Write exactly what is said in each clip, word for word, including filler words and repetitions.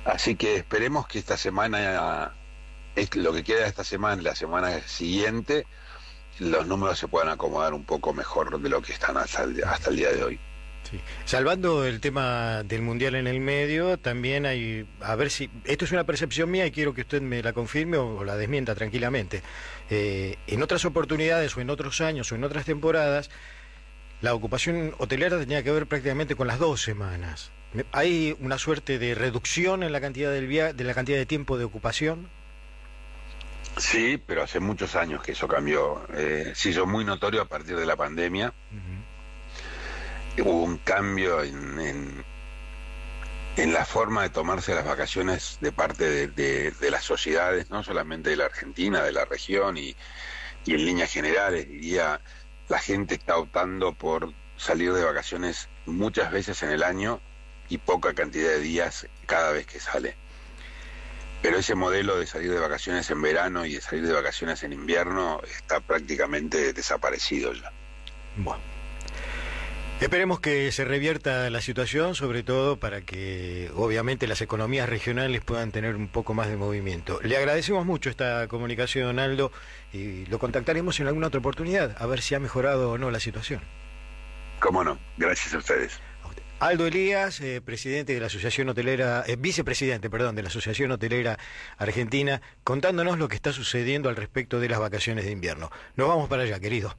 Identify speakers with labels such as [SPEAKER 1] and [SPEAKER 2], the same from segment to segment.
[SPEAKER 1] Así que esperemos que esta semana, es lo que queda de esta semana, la semana siguiente, los números se puedan acomodar un poco mejor de lo que están hasta el, hasta el día de hoy.
[SPEAKER 2] Sí. Salvando el tema del Mundial en el medio, también hay, a ver si, esto es una percepción mía y quiero que usted me la confirme o, o la desmienta tranquilamente. Eh, en otras oportunidades o en otros años o en otras temporadas, la ocupación hotelera tenía que ver prácticamente con las dos semanas. ¿Hay una suerte de reducción en la cantidad del via de la cantidad de tiempo de ocupación?
[SPEAKER 1] Sí, pero hace muchos años que eso cambió. Eh, se hizo muy notorio a partir de la pandemia. Uh-huh. Hubo un cambio en, en, en la forma de tomarse las vacaciones de parte de, de, de las sociedades, no solamente de la Argentina, de la región, y, y en líneas generales, diría, la gente está optando por salir de vacaciones muchas veces en el año y poca cantidad de días cada vez que sale. Pero ese modelo de salir de vacaciones en verano y de salir de vacaciones en invierno está prácticamente desaparecido ya.
[SPEAKER 2] Bueno, esperemos que se revierta la situación, sobre todo para que obviamente las economías regionales puedan tener un poco más de movimiento. Le agradecemos mucho esta comunicación, Aldo, y lo contactaremos en alguna otra oportunidad, a ver si ha mejorado o no la situación.
[SPEAKER 1] Cómo no, gracias a ustedes.
[SPEAKER 2] Aldo Elías, eh, presidente de la Asociación Hotelera, eh, vicepresidente, perdón, de la Asociación Hotelera Argentina, contándonos lo que está sucediendo al respecto de las vacaciones de invierno. Nos vamos para allá, querido.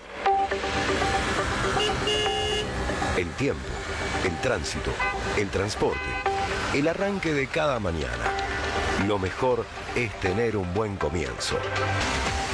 [SPEAKER 3] El tiempo, el tránsito, el transporte, el arranque de cada mañana. Lo mejor es tener un buen comienzo.